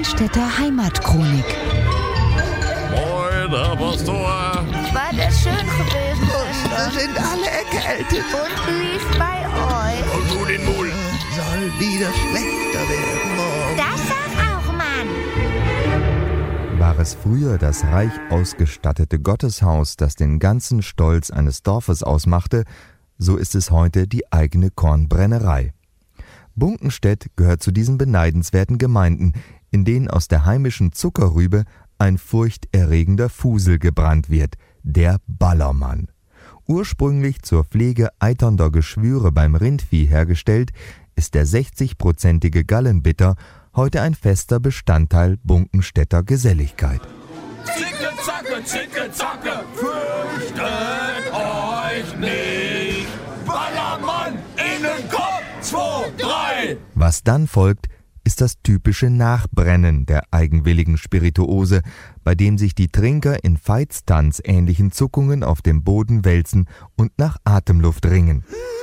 Bunkenstädter Heimatchronik. Moin, Herr Pastor. War das schön gewesen, Da Schwester? sind alle erkältet. Und wie lief's bei euch? Und du den Mul. Soll wieder schlechter werden morgen. Das sag auch, Mann. War es früher das reich ausgestattete Gotteshaus, das den ganzen Stolz eines Dorfes ausmachte, so ist es heute die eigene Kornbrennerei. Bunkenstedt gehört zu diesen beneidenswerten Gemeinden, in denen aus der heimischen Zuckerrübe ein furchterregender Fusel gebrannt wird, der Ballermann. Ursprünglich zur Pflege eiternder Geschwüre beim Rindvieh hergestellt, ist der 60-prozentige Gallenbitter heute ein fester Bestandteil Bunkenstädter Geselligkeit. Zicke, zacke, fürchtet euch nicht. Ballermann in den Kopf, 2, 3. Was dann folgt, ist das typische Nachbrennen der eigenwilligen Spirituose, bei dem sich die Trinker in Veitstanz ähnlichen Zuckungen auf dem Boden wälzen und nach Atemluft ringen.